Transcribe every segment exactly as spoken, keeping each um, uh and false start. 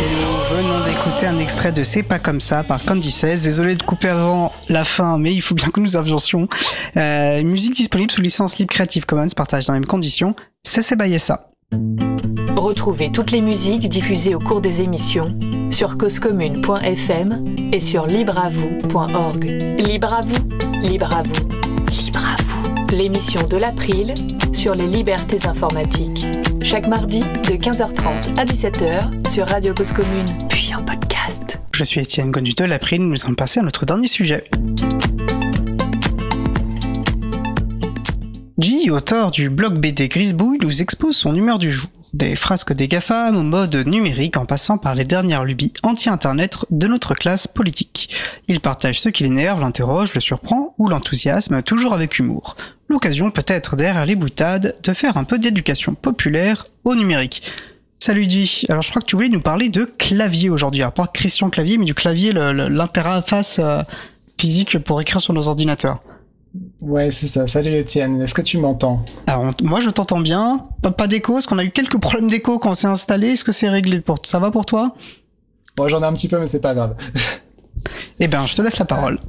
Nous venons d'écouter un extrait de C'est pas comme ça par Candy seize. Désolé de couper avant la fin, mais il faut bien que nous avancions. Euh, musique disponible sous licence libre Creative Commons, partage dans les mêmes conditions. C'est C'est Bayessa. Retrouvez toutes les musiques diffusées au cours des émissions sur cause commune point f m et sur libre à vous point org. Libre à vous, libre à vous, libre à vous. L'émission de l'April sur les libertés informatiques. Chaque mardi de quinze heures trente à dix-sept heures sur Radio Cause Commune, puis en podcast. Je suis Étienne Gonu de l'April, nous allons passer à notre dernier sujet. G, auteur du blog B D Grisbouille, nous expose son humeur du jour. Des frasques des GAFAM au mode numérique en passant par les dernières lubies anti-internet de notre classe politique. Il partage ce qui l'énerve, l'interroge, le surprend ou l'enthousiasme, toujours avec humour. L'occasion peut-être derrière les boutades de faire un peu d'éducation populaire au numérique. Salut G, alors je crois que tu voulais nous parler de clavier aujourd'hui, alors pas Christian Clavier mais du clavier, le, le, l'interface euh, physique pour écrire sur nos ordinateurs. Ouais, c'est ça. Salut Étienne, est-ce que tu m'entends ? Alors, moi je t'entends bien, pas, pas d'écho, parce qu'on a eu quelques problèmes d'écho quand on s'est installé, est-ce que c'est réglé pour... Ça va pour toi ? Bon, j'en ai un petit peu mais c'est pas grave. Eh ben, je te laisse la parole.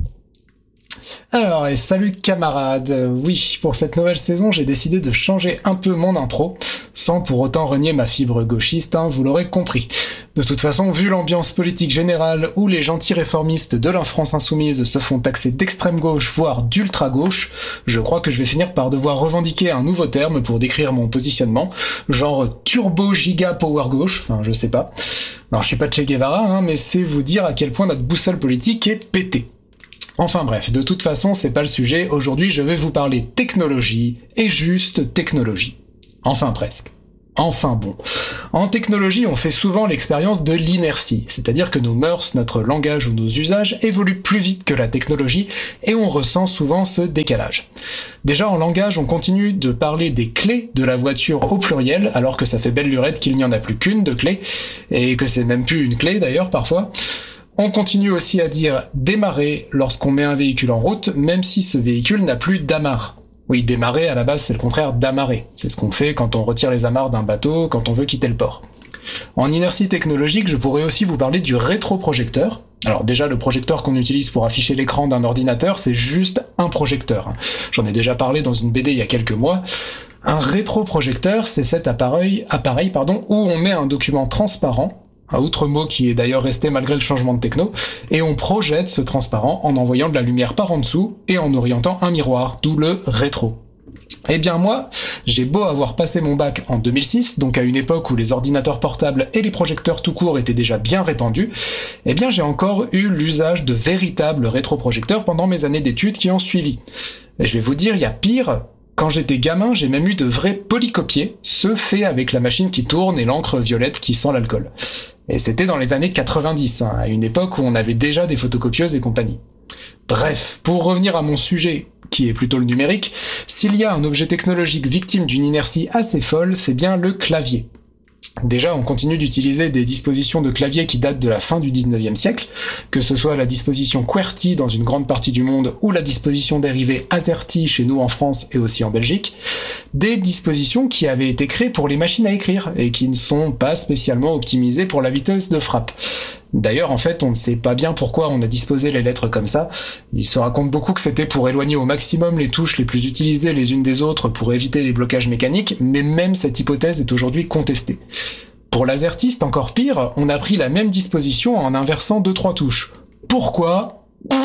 Alors, et salut camarades. Oui, pour cette nouvelle saison, j'ai décidé de changer un peu mon intro, sans pour autant renier ma fibre gauchiste, hein, vous l'aurez compris. De toute façon, vu l'ambiance politique générale où les gentils réformistes de la France insoumise se font taxer d'extrême gauche, voire d'ultra gauche, je crois que je vais finir par devoir revendiquer un nouveau terme pour décrire mon positionnement, genre turbo giga power gauche, enfin je sais pas. Alors je suis pas Che Guevara, hein, mais c'est vous dire à quel point notre boussole politique est pétée. Enfin bref, de toute façon, c'est pas le sujet. Aujourd'hui, je vais vous parler technologie, et juste technologie. Enfin presque. Enfin bon. En technologie, on fait souvent l'expérience de l'inertie, c'est-à-dire que nos mœurs, notre langage ou nos usages évoluent plus vite que la technologie, et on ressent souvent ce décalage. Déjà, en langage, on continue de parler des clés de la voiture au pluriel, alors que ça fait belle lurette qu'il n'y en a plus qu'une de clé, et que c'est même plus une clé d'ailleurs parfois. On continue aussi à dire « démarrer » lorsqu'on met un véhicule en route, même si ce véhicule n'a plus d'amarre. Oui, démarrer, à la base, c'est le contraire d'amarrer. C'est ce qu'on fait quand on retire les amarres d'un bateau, quand on veut quitter le port. En inertie technologique, je pourrais aussi vous parler du rétroprojecteur. Alors déjà, le projecteur qu'on utilise pour afficher l'écran d'un ordinateur, c'est juste un projecteur. J'en ai déjà parlé dans une B D il y a quelques mois. Un rétroprojecteur, c'est cet appareil, appareil pardon, où on met un document transparent, un autre mot qui est d'ailleurs resté malgré le changement de techno, et on projette ce transparent en envoyant de la lumière par en dessous et en orientant un miroir, d'où le rétro. Eh bien moi, j'ai beau avoir passé mon bac en deux mille six, donc à une époque où les ordinateurs portables et les projecteurs tout court étaient déjà bien répandus, eh bien j'ai encore eu l'usage de véritables rétroprojecteurs pendant mes années d'études qui ont suivi. Et je vais vous dire, il y a pire. Quand j'étais gamin, j'ai même eu de vrais polycopiers, ceux faits avec la machine qui tourne et l'encre violette qui sent l'alcool. Et c'était dans les années quatre-vingt-dix, hein, à une époque où on avait déjà des photocopieuses et compagnie. Bref, pour revenir à mon sujet, qui est plutôt le numérique, s'il y a un objet technologique victime d'une inertie assez folle, c'est bien le clavier. Déjà, on continue d'utiliser des dispositions de clavier qui datent de la fin du dix-neuvième siècle, que ce soit la disposition QWERTY dans une grande partie du monde ou la disposition dérivée AZERTY chez nous en France et aussi en Belgique, des dispositions qui avaient été créées pour les machines à écrire et qui ne sont pas spécialement optimisées pour la vitesse de frappe. D'ailleurs, en fait, on ne sait pas bien pourquoi on a disposé les lettres comme ça. Il se raconte beaucoup que c'était pour éloigner au maximum les touches les plus utilisées les unes des autres pour éviter les blocages mécaniques, mais même cette hypothèse est aujourd'hui contestée. Pour l'AZERTY, c'est encore pire, on a pris la même disposition en inversant deux trois touches. Pourquoi ?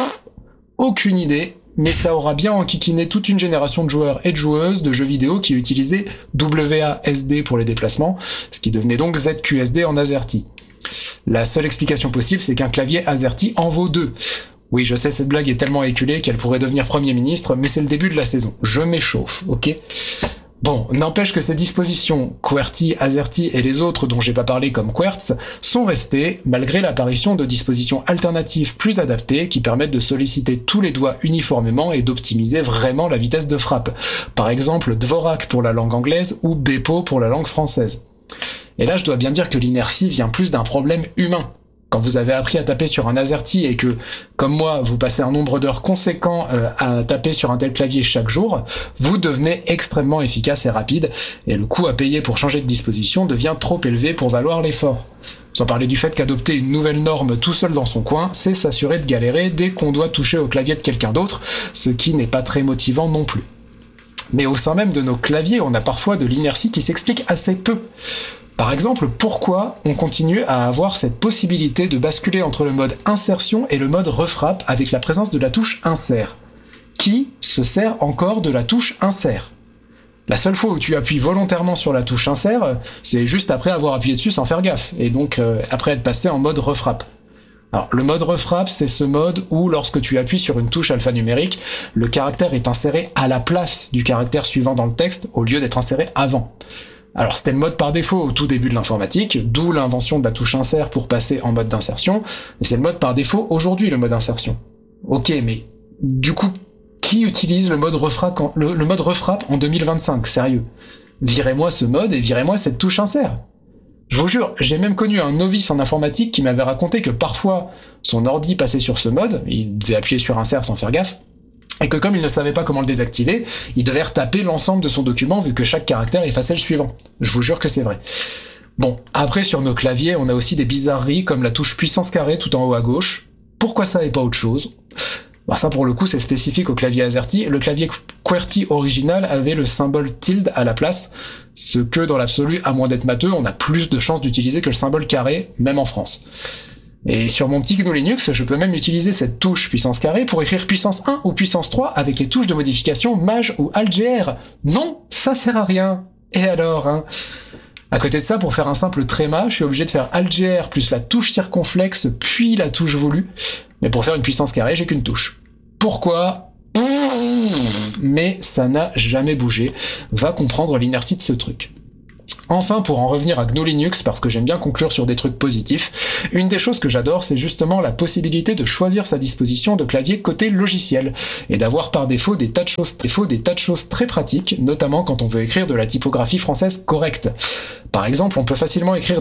Aucune idée, mais ça aura bien enquiquiné toute une génération de joueurs et de joueuses de jeux vidéo qui utilisaient W A S D pour les déplacements, ce qui devenait donc Z Q S D en AZERTY. La seule explication possible, c'est qu'un clavier AZERTY en vaut deux. Oui, je sais, cette blague est tellement éculée qu'elle pourrait devenir Premier ministre, mais c'est le début de la saison. Je m'échauffe, ok ? Bon, n'empêche que ces dispositions, QWERTY, AZERTY et les autres dont j'ai pas parlé comme QWERTZ, sont restées, malgré l'apparition de dispositions alternatives plus adaptées qui permettent de solliciter tous les doigts uniformément et d'optimiser vraiment la vitesse de frappe. Par exemple, Dvorak pour la langue anglaise ou Bepo pour la langue française. Et là, je dois bien dire que l'inertie vient plus d'un problème humain. Quand vous avez appris à taper sur un AZERTY et que, comme moi, vous passez un nombre d'heures conséquent euh, à taper sur un tel clavier chaque jour, vous devenez extrêmement efficace et rapide, et le coût à payer pour changer de disposition devient trop élevé pour valoir l'effort. Sans parler du fait qu'adopter une nouvelle norme tout seul dans son coin, c'est s'assurer de galérer dès qu'on doit toucher au clavier de quelqu'un d'autre, ce qui n'est pas très motivant non plus. Mais au sein même de nos claviers, on a parfois de l'inertie qui s'explique assez peu. Par exemple, pourquoi on continue à avoir cette possibilité de basculer entre le mode insertion et le mode refrappe avec la présence de la touche insert ? Qui se sert encore de la touche insert ? La seule fois où tu appuies volontairement sur la touche insert, c'est juste après avoir appuyé dessus sans faire gaffe, et donc euh, après être passé en mode refrappe. Alors, le mode refrappe, c'est ce mode où, lorsque tu appuies sur une touche alphanumérique, le caractère est inséré à la place du caractère suivant dans le texte, au lieu d'être inséré avant. Alors, c'était le mode par défaut au tout début de l'informatique, d'où l'invention de la touche insert pour passer en mode d'insertion, et c'est le mode par défaut aujourd'hui, le mode insertion. Ok, mais du coup, qui utilise le mode refrappe en, le, le mode refrappe en deux mille vingt-cinq, sérieux ? Virez-moi ce mode et virez-moi cette touche insert. Je vous jure, j'ai même connu un novice en informatique qui m'avait raconté que parfois son ordi passait sur ce mode, il devait appuyer sur insert sans faire gaffe, et que comme il ne savait pas comment le désactiver, il devait retaper l'ensemble de son document vu que chaque caractère effaçait le suivant. Je vous jure que c'est vrai. Bon, après sur nos claviers, on a aussi des bizarreries comme la touche puissance carré tout en haut à gauche. Pourquoi ça et pas autre chose ? Bah ça pour le coup c'est spécifique au clavier AZERTY. Le clavier QWERTY original avait le symbole tilde à la place, ce que dans l'absolu, à moins d'être matheux, on a plus de chances d'utiliser que le symbole carré, même en France. Et sur mon petit G N U Linux, je peux même utiliser cette touche puissance carré pour écrire puissance un ou puissance trois avec les touches de modification Maj ou Alt G R. Non, ça sert à rien. Et alors, hein ? À côté de ça, pour faire un simple tréma, je suis obligé de faire Alt G R plus la touche circonflexe puis la touche voulue. Mais pour faire une puissance carrée, j'ai qu'une touche. Pourquoi ? Mais ça n'a jamais bougé. Va comprendre l'inertie de ce truc. Enfin, pour en revenir à G N U Linux, parce que j'aime bien conclure sur des trucs positifs, une des choses que j'adore, c'est justement la possibilité de choisir sa disposition de clavier côté logiciel, et d'avoir par défaut des tas de choses, défaut des tas de choses très pratiques, notamment quand on veut écrire de la typographie française correcte. Par exemple, on peut facilement écrire